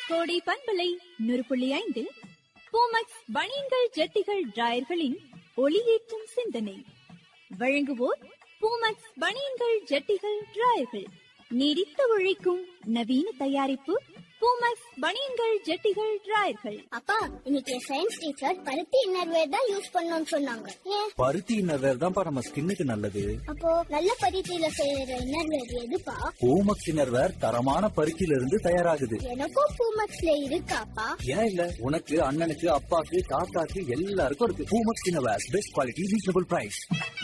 கோடை பண்பலை 100.5 பூமக்ஸ் பனியன்கள் ஜட்டிகள் டிராயர்களின் ஒளியேற்றும் சிந்தனை வழங்குவோர் பூமக்ஸ் பனியன்கள் ஜட்டிகள் டிராயர்கள். நீடித்து உழைக்கும் நவீன தயாரிப்பு பூமக்ஸ் பனியன்கள் ஜட்டிகள் டிராயர்கள். அப்பா, இன்னைக்கு சயின்ஸ் டீச்சர் பருத்தி இன்னர்வேர் தான் யூஸ் பண்ணணும்னு சொன்னாங்க. ஏன்? பருத்தி இன்னர்வேர் தான்ப்பா நம்ம ஸ்கின்னுக்கு நல்லது. அப்போ நல்ல பருத்தியில செய்யற இன்னர்வேர் எதுப்பா? பூமக்ஸ் இன்னர்வேர் தரமான பருத்தியில இருந்து தயாராகுது. எனக்கும் பூமக்ஸ்ல இருக்காப்பா? ஏன் இல்ல, உனக்கு அண்ணனுக்கு அப்பாக்கு தாத்தாக்கு எல்லாருக்கும் இருக்கு. Poomex innerwear, best quality, reasonable price.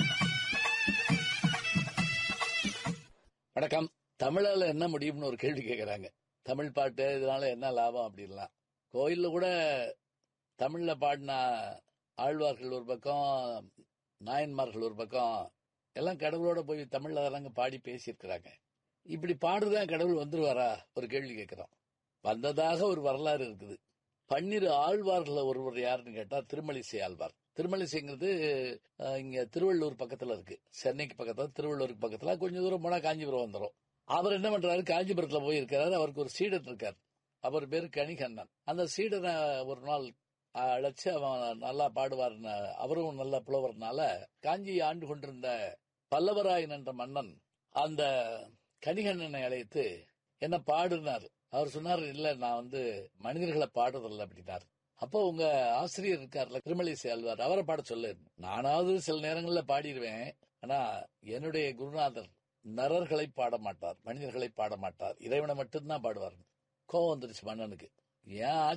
வணக்கம். தமிழால என்ன முடியும்னு ஒரு கேள்வி கேட்கறாங்க. தமிழ் பாட்டு இதனால என்ன லாபம் அப்படின்லாம். கோயில்ல கூட தமிழ்ல பாடின ஆழ்வார்கள் ஒரு பக்கம், நாயன்மார்கள் ஒரு பக்கம், எல்லாம் கடவுளோட போய் தமிழ்ல தானங்க பாடி பேசியிருக்கிறாங்க. இப்படி பாடுறதா கடவுள் வந்துருவாரா ஒரு கேள்வி கேட்கிறோம். வந்ததாக ஒரு வரலாறு இருக்குது. 12 ஆழ்வார்கள் ஒருவர் யாருன்னு கேட்டா திருமலிசை ஆழ்வார். திருமலிசைங்கிறது இங்க திருவள்ளூர் பக்கத்துல இருக்கு. சென்னைக்கு பக்கத்துல, திருவள்ளூருக்கு பக்கத்துல, கொஞ்சம் தூரம் போனா காஞ்சிபுரம் வந்துடும். அவர் என்ன பண்றாரு, காஞ்சிபுரத்துல போய் இருக்கிறாரு. அவருக்கு ஒரு சீடன் இருக்கார். அவர் பேரு கணிகண்ணன். அந்த சீடனை ஒரு நாள் அழைச்சு, அவன் நல்லா பாடுவார்னு, அவரும் நல்ல புலவர்னால காஞ்சியை ஆண்டு கொண்டிருந்த பல்லவராயன் என்ற மன்னன் அந்த கணிகண்ணனை அழைத்து என்ன பாடுனார். அவர் சொன்னார், இல்ல நான் மனிதர்களை பாடுறதில்ல அப்படின்னாரு. அப்போ உங்க ஆசிரியர் இருக்கார்ல திருமலிசை ஆழ்வார், அவரை பாட சொல்லு. நானாவது சில நேரங்கள்ல பாடிடுவேன், ஆனா என்னுடைய குருநாதர் நரர்களை பாட மாட்டார், மனிதர்களை பாட மாட்டார், இறைவனை மட்டும்தான் பாடுவார். கோவம் வந்துருச்சு மன்னனுக்கு. ஏன்